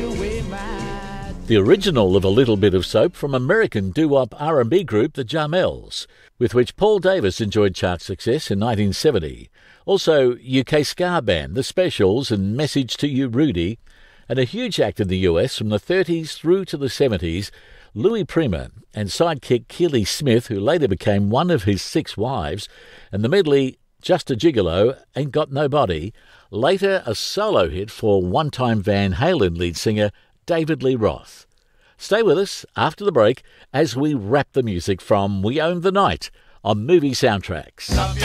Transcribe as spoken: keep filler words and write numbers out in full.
away my... The original of A Little Bit of Soap from American doo-wop R and B group the Jarmels, with which Paul Davis enjoyed chart success in nineteen seventy. Also, U K ska band The Specials and Message to You Rudy, and a huge act in the U S from the thirties through to the seventies, Louis Prima and sidekick Keely Smith, who later became one of his six wives, and the medley Just a Gigolo, Ain't Got No Body, later a solo hit for one-time Van Halen lead singer David Lee Roth. Stay with us after the break as we wrap the music from We Own the Night on Movie Soundtracks.